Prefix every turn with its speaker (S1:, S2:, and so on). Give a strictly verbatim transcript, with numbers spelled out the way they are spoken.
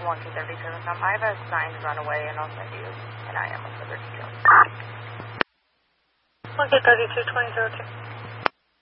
S1: one two thirty-two. Um, I have a signed runaway, and I'll send you an I M with further details.
S2: one two thirty-two, twenty zero two.